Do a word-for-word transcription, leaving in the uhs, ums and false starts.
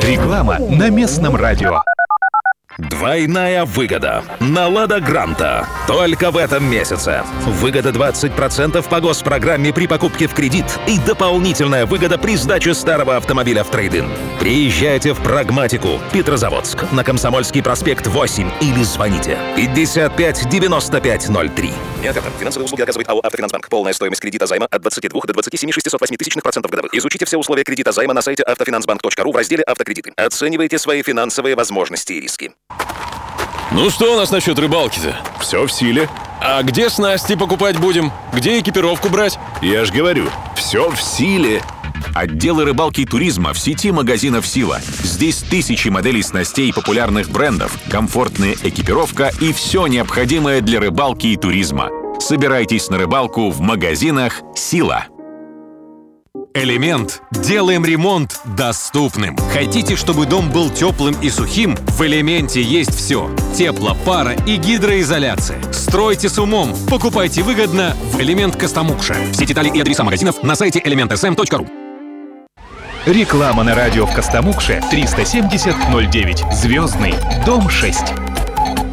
Реклама на местном радио. Двойная выгода на «Лада Гранта» только в этом месяце. Выгода двадцать процентов по госпрограмме при покупке в кредит и дополнительная выгода при сдаче старого автомобиля в трейд-ин. Приезжайте в Прагматику, Петрозаводск, на Комсомольский проспект восемь или звоните пятьдесят пять девяносто пять ноль три. Нет, это финансовые услуги оказывает АО «Автофинансбанк». Полная стоимость кредита займа от двадцати двух до двадцати семи шестисот восьми тысячных процентов годовых. Изучите все условия кредита займа на сайте автофинансбанк точка ру в разделе «Автокредиты». Оценивайте свои финансовые возможности и риски. Ну что у нас насчет рыбалки-то? Все в силе. А где снасти покупать будем? Где экипировку брать? Я ж говорю, все в силе. Отделы рыбалки и туризма в сети магазинов «Сила». Здесь тысячи моделей снастей популярных брендов, комфортная экипировка и все необходимое для рыбалки и туризма. Собирайтесь на рыбалку в магазинах «Сила». Элемент. Делаем ремонт доступным. Хотите, чтобы дом был теплым и сухим? В Элементе есть все. Тепло, пара и гидроизоляция. Стройте с умом. Покупайте выгодно в Элемент Костомукша. Все детали и адреса магазинов на сайте элемент эс эм точка ру. Реклама на радио в Костомукше триста семьдесят ноль девять. Звездный. Дом шесть.